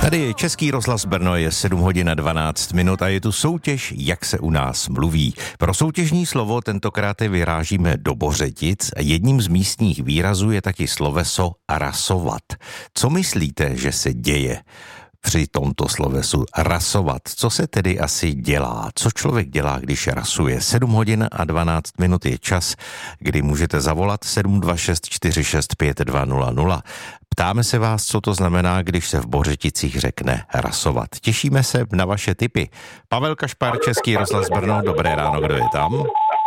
Tady je Český rozhlas Brno, je 7 hodin a 12 minut a je tu soutěž, jak se u nás mluví. Pro soutěžní slovo tentokrát vyrážíme do Bořetic a jedním z místních výrazů je taky sloveso rasovat. Co myslíte, že se děje při tomto slovesu rasovat? Co se tedy asi dělá? Co člověk dělá, když rasuje? 7 hodin a 12 minut je čas, kdy můžete zavolat 726 465 200. Ptáme se vás, co to znamená, když se v Bořeticích řekne rasovat. Těšíme se na vaše tipy. Pavel Kašpar, Český rozhlas Brno, dobré ráno, kdo je tam?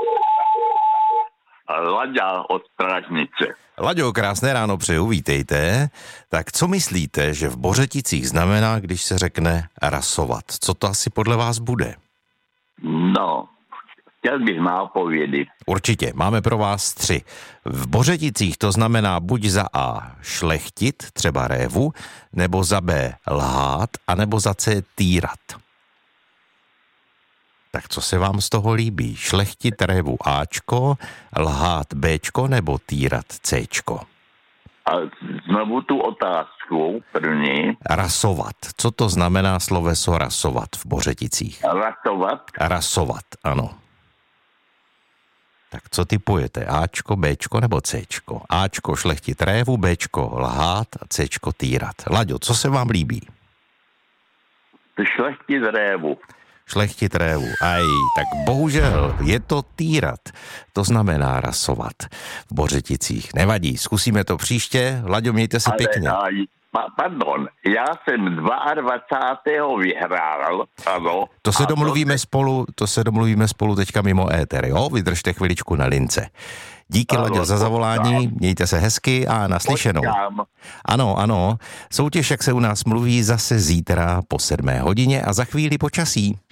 Laďa od Strážnice. Laďo, krásné ráno přeju, vítejte. Tak co myslíte, že v Bořeticích znamená, když se řekne rasovat? Co to asi podle vás bude? No, chtěl bych nápovědy. Určitě, máme pro vás 3. V Bořeticích to znamená buď za A šlechtit, třeba révu, nebo za B lhát, anebo za C týrat. Tak co se vám z toho líbí? Šlechtit révu Ačko, lhát Bčko nebo týrat Cčko? A znovu tu otázku první. Rasovat. Co to znamená sloveso rasovat v Bořeticích? Rasovat? Rasovat, ano. Tak co typujete? Ačko, Bčko nebo Cčko? Ačko šlechtit révu, Bčko lhát a Cčko týrat. Laďo, co se vám líbí? Šlechtit révu. Šlechtit révu. Aj, tak bohužel je to týrat. To znamená rasovat v Bořeticích. Nevadí, zkusíme to příště. Laďo, mějte se pěkně. Pardon, já jsem 22. vyhrál, ano. To se domluvíme spolu teďka mimo éter, jo? Vydržte chviličku na lince. Díky, Laďo, za zavolání, mějte se hezky a naslyšenou. Ano, soutěž, jak se u nás mluví, zase zítra po 7 hodině a za chvíli počasí.